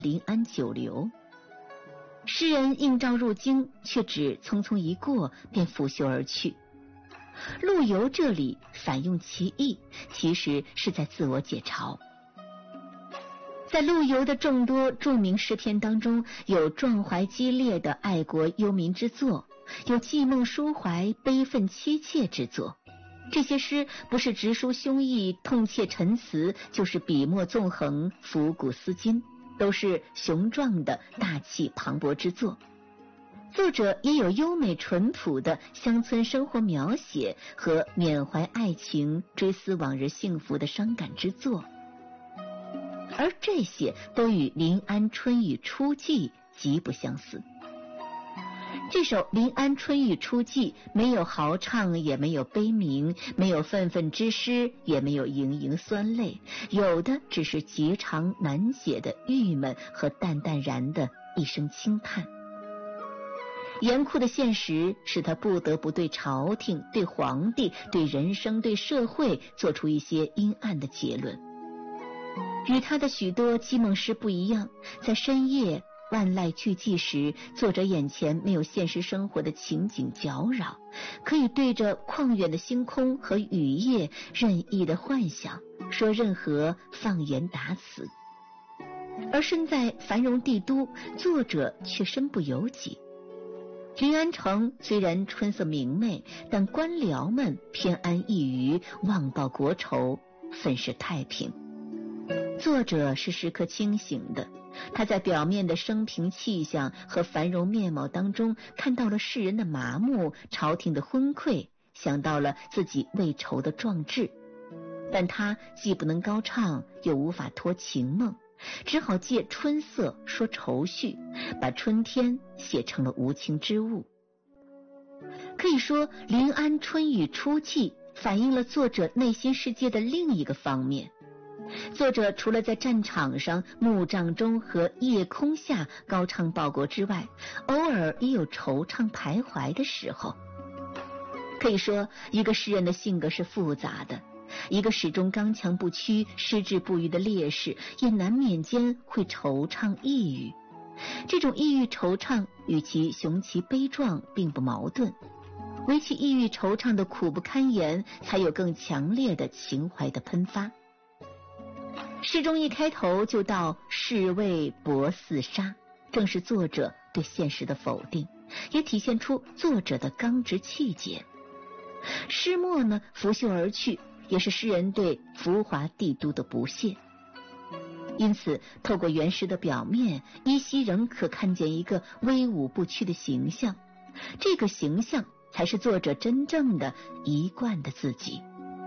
临安九流。诗人应召入京，却只匆匆一过便拂袖而去。陆游这里反用其意，其实是在自我解嘲。在陆游的众多著名诗篇当中，有壮怀激烈的爱国忧民之作，有寄梦抒怀悲愤凄切之作。这些诗不是直抒胸臆痛切陈词，就是笔墨纵横抚古思今，都是雄壮的大气磅礴之作。作者也有优美淳朴的乡村生活描写和缅怀爱情追思往日幸福的伤感之作，而这些都与临安春雨初霁极不相似。这首《临安春雨初霁》没有豪畅，也没有悲鸣，没有愤愤之诗，也没有盈盈酸泪，有的只是极长难解的郁闷和淡淡然的一声轻叹。严酷的现实使他不得不对朝廷、对皇帝、对人生、对社会做出一些阴暗的结论。与他的许多寄梦诗不一样，在深夜万籁俱寂时，作者眼前没有现实生活的情景搅扰，可以对着旷远的星空和雨夜任意的幻想，说任何放言达词。而身在繁荣帝都，作者却身不由己。临安城虽然春色明媚，但官僚们偏安一隅，忘报国仇，愤世太平。作者是时刻清醒的，他在表面的生平气象和繁荣面貌当中，看到了世人的麻木，朝廷的昏聩，想到了自己为仇的壮志。但他既不能高唱，又无法托情梦，只好借春色说愁绪，把春天写成了无情之物。可以说，临安春雨初霁反映了作者内心世界的另一个方面。作者除了在战场上、幕帐中和夜空下高唱报国之外，偶尔也有惆怅徘徊的时候。可以说，一个诗人的性格是复杂的，一个始终刚强不屈、矢志不渝的烈士，也难免间会惆怅抑郁。这种抑郁惆怅与其雄奇悲壮并不矛盾，唯其抑郁惆怅的苦不堪言，才有更强烈的情怀的喷发。诗中一开头就道士为薄似纱，正是作者对现实的否定，也体现出作者的刚直气节。诗末呢，拂袖而去，也是诗人对浮华帝都的不屑。因此透过原诗的表面，依稀仍可看见一个威武不屈的形象，这个形象才是作者真正的一贯的自己。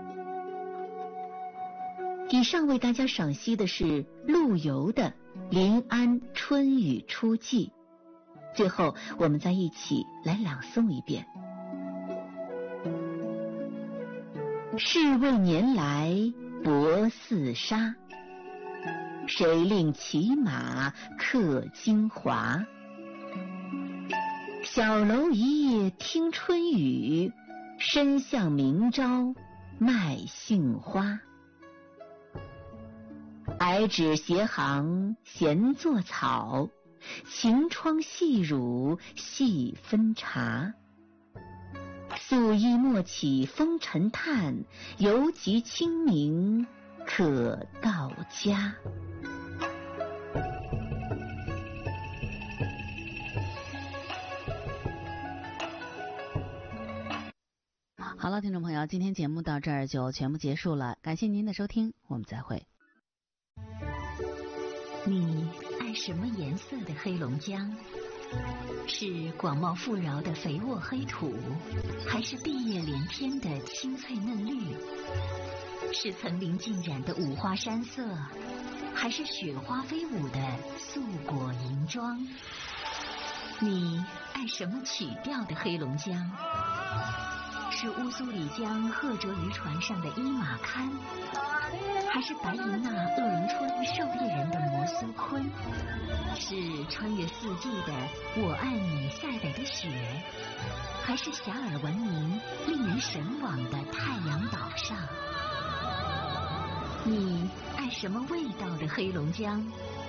以上为大家赏析的是陆游的《临安春雨初霁》，最后我们再一起来朗诵一遍。士为年来薄似纱，谁令骑马客京华？小楼一夜听春雨，深巷明朝卖杏花。矮纸斜行闲作草，晴窗细乳细分茶。素衣莫起风尘叹，犹及清明可到家。 好了，听众朋友，今天节目到这儿就全部结束了，感谢您的收听，我们再会。 你爱什么颜色的黑龙江？是广袤富饶的肥沃黑土，还是碧叶连天的青翠嫩绿？是层林尽染的五花山色，还是雪花飞舞的素裹银装？你爱什么曲调的黑龙江？是乌苏里江赫着渔船上的伊马堪，还是白银那鄂伦春狩猎人的摩苏昆？是穿越四季的我爱你塞北的雪，还是遐迩闻名令人神往的太阳岛上？你爱什么味道的黑龙江？